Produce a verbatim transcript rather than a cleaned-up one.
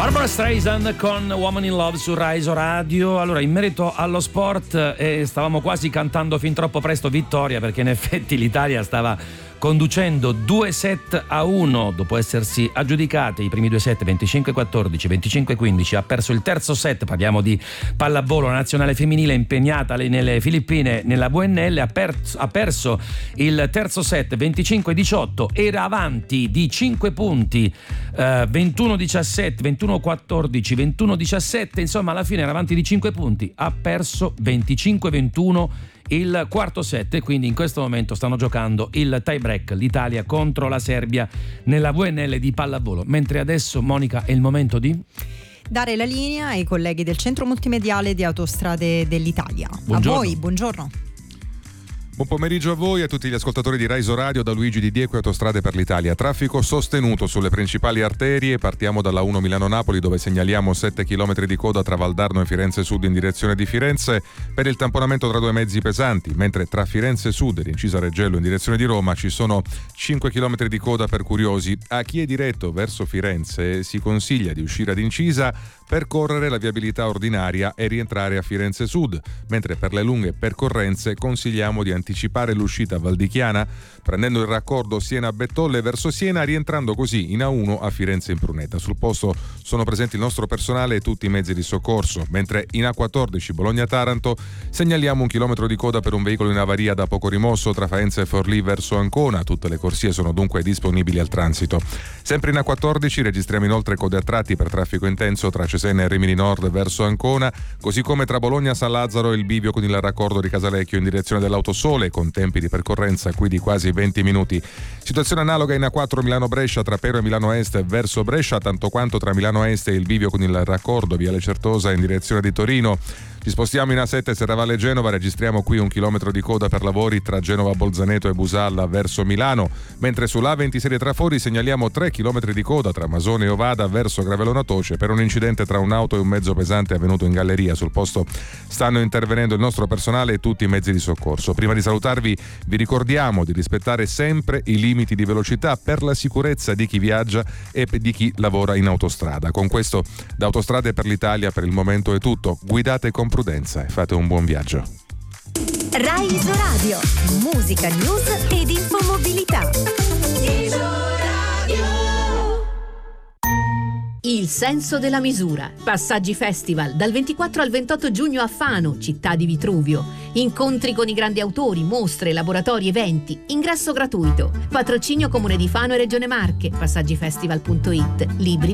Barbara Streisand con Woman in Love su Rise Radio. Allora, in merito allo sport, eh, stavamo quasi cantando fin troppo presto vittoria, perché in effetti l'Italia stava conducendo due set a uno dopo essersi aggiudicate i primi due set venticinque quattordici, venticinque quindici. Ha perso il terzo set, parliamo di pallavolo nazionale femminile impegnata nelle Filippine nella V N L. Ha, perso, ha perso il terzo set venticinque diciotto, era avanti di cinque punti, eh, ventuno diciassette, ventuno quattordici, ventuno diciassette, insomma alla fine era avanti di cinque punti, ha perso venticinque ventuno il quarto set, e quindi in questo momento stanno giocando il tie break l'Italia contro la Serbia nella V N L di pallavolo. Mentre adesso, Monica, è il momento di dare la linea ai colleghi del centro multimediale di Autostrade dell'Italia. Buongiorno. A voi, buongiorno. Buon pomeriggio a voi e a tutti gli ascoltatori di Rise Radio, da Luigi Di Diego e Autostrade per l'Italia. Traffico sostenuto sulle principali arterie. Partiamo dalla uno Milano-Napoli, dove segnaliamo sette chilometri di coda tra Valdarno e Firenze Sud in direzione di Firenze per il tamponamento tra due mezzi pesanti, mentre tra Firenze Sud e l'Incisa Reggello in direzione di Roma ci sono cinque chilometri di coda per curiosi. A chi è diretto verso Firenze si consiglia di uscire ad Incisa, percorrere la viabilità ordinaria e rientrare a Firenze Sud, mentre per le lunghe percorrenze consigliamo di anticipare l'uscita a Valdichiana prendendo il raccordo Siena-Bettolle verso Siena, rientrando così in A uno a Firenze Impruneta. Sul posto sono presenti il nostro personale e tutti i mezzi di soccorso, mentre in A quattordici Bologna-Taranto segnaliamo un chilometro di coda per un veicolo in avaria da poco rimosso tra Faenza e Forlì verso Ancona. Tutte le corsie sono dunque disponibili al transito. Sempre in A quattordici registriamo inoltre code a tratti per traffico intenso tra Cesena e Rimini Nord verso Ancona, così come tra Bologna-San Lazzaro e il bivio con il raccordo di Casalecchio in direzione dell'Autosole, con tempi di percorrenza qui di quasi venti minuti. Situazione analoga in A quattro Milano-Brescia tra Pero e Milano Est verso Brescia, tanto quanto tra Milano Est e il bivio con il raccordo Viale Certosa in direzione di Torino. Ci spostiamo in A sette Serravalle Genova, registriamo qui un chilometro di coda per lavori tra Genova Bolzaneto e Busalla verso Milano, mentre sull'A ventisei Trafori segnaliamo tre chilometri di coda tra Masone e Ovada verso Gravellona Toce per un incidente tra un'auto e un mezzo pesante avvenuto in galleria. Sul posto stanno intervenendo il nostro personale e tutti i mezzi di soccorso. Prima di salutarvi vi ricordiamo di rispettare sempre i limiti di velocità per la sicurezza di chi viaggia e di chi lavora in autostrada. Con questo da Autostrade per l'Italia per il momento è tutto. Guidate con prudenza e fate un buon viaggio. Rise Radio, musica, news ed infomobilità. Il senso della misura. Passaggi Festival dal ventiquattro al ventotto giugno a Fano, città di Vitruvio. Incontri con i grandi autori, mostre, laboratori, eventi. Ingresso gratuito. Patrocinio Comune di Fano e Regione Marche. Passaggifestival punto it. Libri